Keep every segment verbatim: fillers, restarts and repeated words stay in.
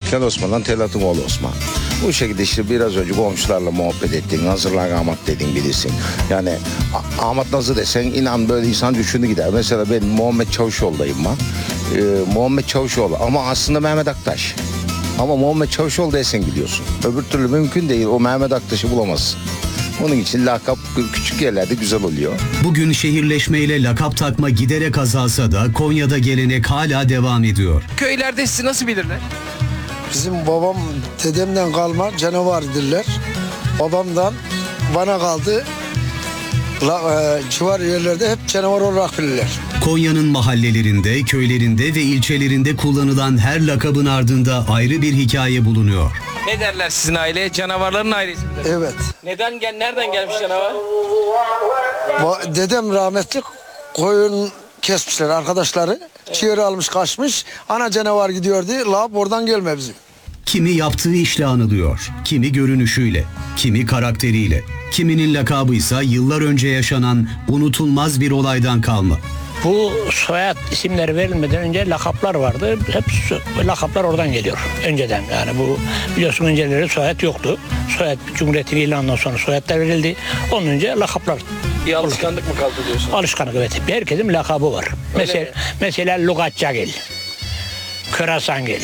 Kel Osman'dan Telat'ın oğlu Osman. Bu şekilde işte biraz önce komşularla muhabbet ettin, Nazırlar Ahmet dedin bilirsin. Yani A- Ahmet Nazır desen inan böyle insan düşündü gider. Mesela ben Muhammed Çavuşoğlu'dayım ben. Ee, Muhammed Çavuşoğlu ama aslında Mehmet Aktaş. Ama Muhammed Çavuşoğlu desen gidiyorsun. Öbür türlü mümkün değil, o Mehmet Aktaş'ı bulamazsın. Onun için lakap küçük yerlerde güzel oluyor. Bugün şehirleşmeyle lakap takma giderek azalsa da Konya'da gelenek hala devam ediyor. Köylerde sizi nasıl bilirler? Bizim babam dedemden kalma canavar diller. Babamdan bana kaldı. La, e, civar yerlerde hep canavar olarak bilirler. Konya'nın mahallelerinde, köylerinde ve ilçelerinde kullanılan her lakabın ardında ayrı bir hikaye bulunuyor. Ne derler sizin aileye? Canavarların ailesi mi derler? Evet. Neden gel nereden gelmiş canavar? Ba- dedem rahmetli koyun kesmişler arkadaşları. Ciğeri almış kaçmış. Ana canavar gidiyordu. Lap oradan gelme bizim. Kimi yaptığı işle anılıyor, kimi görünüşüyle, kimi karakteriyle, kiminin lakabıysa yıllar önce yaşanan unutulmaz bir olaydan kalma. Bu soyad isimleri verilmeden önce lakaplar vardı. Hep so- lakaplar oradan geliyor önceden. Yani bu biliyorsun önceleri soyad yoktu. Soyad Cumhuriyet'in ilanından sonra soyadlar verildi. Onun önce lakaplar. Bir alışkanlık mı kaldı diyorsun? Alışkanlık, evet. Herkesin bir lakabı var. Mesela, mi? mesela Lugatçagil, Körasangil,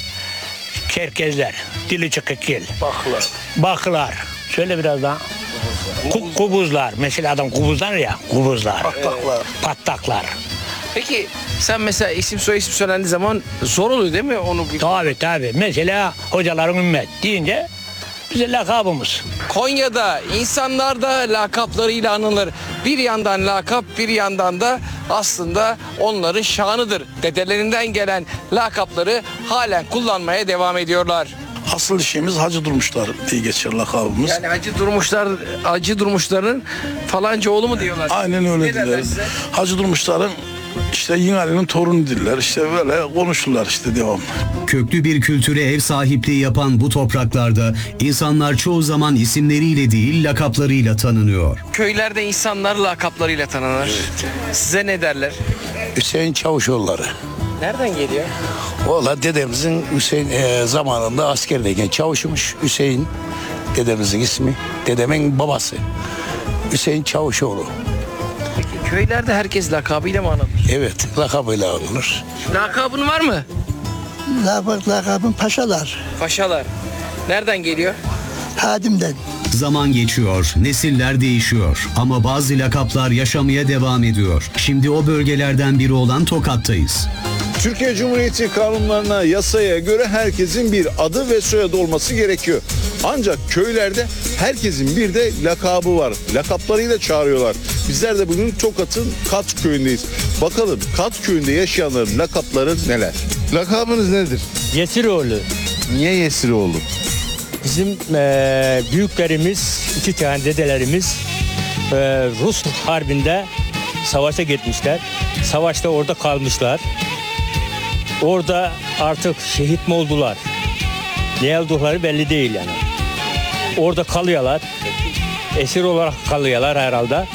Çerkezler, Dili Çıkıkgil, Baklar. Baklar. Söyle biraz daha. Ku- kubuzlar. Mesela adam kubuzlar ya. Kubuzlar. Patlaklar. Pattaklar. Peki sen mesela isim soy isim söylendiği zaman zor oluyor değil mi onu? Bir... Tabii tabii. Mesela hocaların ümmet deyince bize lakabımız. Konya'da insanlar da lakaplarıyla anılır. Bir yandan lakap, bir yandan da aslında onların şanıdır. Dedelerinden gelen lakapları halen kullanmaya devam ediyorlar. Asıl işimiz Hacı Durmuşlar diye geçer lakabımız. Yani Hacı Durmuşlar, Hacı Durmuşların falanca oğlu mu diyorlar? Aynen öyle Ne derler diyorlar. size? Hacı Durmuşlar'ın işte Yinali'nin torunu diller. İşte böyle konuşurlar işte devamlı. Köklü bir kültüre ev sahipliği yapan bu topraklarda insanlar çoğu zaman isimleriyle değil lakaplarıyla tanınıyor. Köylerde insanlar lakaplarıyla tanınır. Size ne derler? Hüseyin Çavuşoğulları. Nereden geliyor? Valla dedemizin Hüseyin e, zamanında askerdeyken çavuşmuş. Hüseyin dedemizin ismi. Dedemin babası. Hüseyin Çavuşoğlu. Peki köylerde herkes lakabıyla mı anılır? Evet, lakabıyla anılır. Lakabın var mı? Lakab, lakabım paşalar. Paşalar. Nereden geliyor? Hadim'den. Zaman geçiyor, nesiller değişiyor ama bazı lakaplar yaşamaya devam ediyor. Şimdi o bölgelerden biri olan Tokat'tayız. Türkiye Cumhuriyeti kanunlarına, yasaya göre herkesin bir adı ve soyadı olması gerekiyor. Ancak köylerde herkesin bir de lakabı var. Lakaplarıyla çağırıyorlar. Bizler de bugün Tokat'ın Kat köyündeyiz. Bakalım Kat köyünde yaşayanların lakapları neler? Lakabınız nedir? Yesiroğlu. Niye Yesiroğlu? Bizim eee, büyüklerimiz, iki tane dedelerimiz eee, Rus harbinde savaşa gitmişler. Savaşta orada kalmışlar. Orada artık şehit mi oldular? Ne oldukları belli değil yani. Orada kalıyorlar. Esir olarak kalıyorlar herhalde.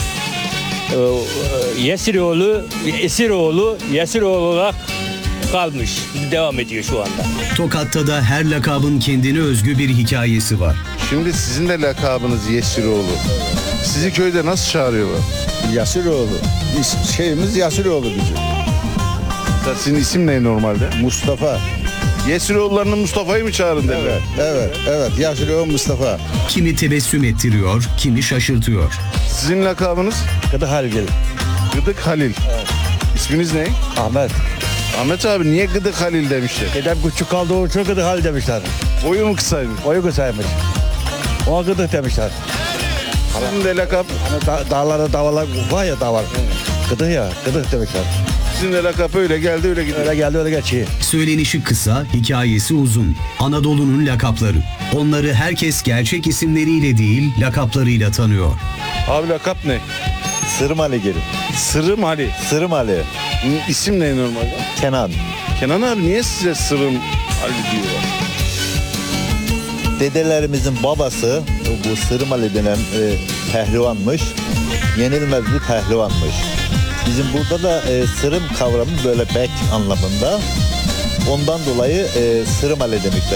Eee, Yesiroğlu, Esiroğlu, Yesiroğlu olarak kalmış. Devam ediyor şu anda. Tokat'ta da her lakabın kendine özgü bir hikayesi var. Şimdi sizin de lakabınız Yesiroğlu. Sizi köyde nasıl çağırıyorlar? Yasiroğlu. İs- Şeyimiz Yasiroğlu bizim. Sizin isim ne normalde? Mustafa. Yesiroğullarının Mustafa'yı mı çağırın derler? Evet, evet, evet. Yasiroğlu Mustafa. Kimi tebessüm ettiriyor, kimi şaşırtıyor. Sizin lakabınız? Kadı Halgil. Gıdık Halil. İsminiz ne? Ahmet. Ahmet abi niye Gıdık Halil demişler? Dedem küçük kaldığı için Gıdı Halil demişler. Boyu mu kısaymış? Oyu kısaymış. Ona Gıdık demişler. Sizin de lakap, Hani da- dağlarda davalar var ya dağlar. Gıdık ya, Gıdık demişler. sizin de lakap öyle geldi öyle gidiyor. Öyle geldi öyle geçiyor. Söylenişi kısa, hikayesi uzun. Anadolu'nun lakapları. Onları herkes gerçek isimleriyle değil, lakaplarıyla tanıyor. Abi lakap ne? Sırım Ali gelin. Sırım Ali. Sırım Ali. İsim ne normalde? Kenan. Kenan abi niye size Sırım Ali diyorlar? Dedelerimizin babası bu Sırım Ali denen e, pehlivanmış. Yenilmez bir pehlivanmış. Bizim burada da e, sırım kavramı böyle bek anlamında. Ondan dolayı e, Sırım Ali demişler.